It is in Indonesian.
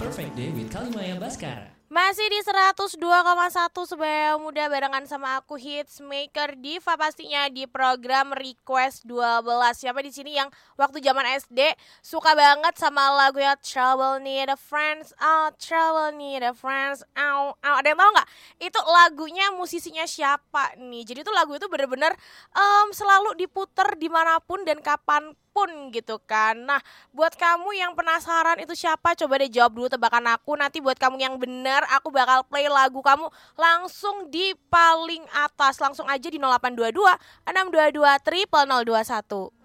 Perfect Day with Kalimaya Baskara. Masih di 102,1 Sebaya Muda barengan sama aku Hitsmaker Diva, pastinya di program Request 12. Siapa di sini yang waktu zaman SD suka banget sama lagunya Trouble Need a Friends, oh Trouble Need a Friends, oh. Ada yang tahu nggak? Itu lagunya musisinya siapa nih? Jadi itu lagu itu bener-bener selalu diputer dimanapun dan kapanpun gitu kan. Nah, buat kamu yang penasaran itu siapa, coba deh jawab dulu tebakan aku. Nanti buat kamu yang benar, aku bakal play lagu kamu langsung di paling atas. Langsung aja di 0822 622 0021.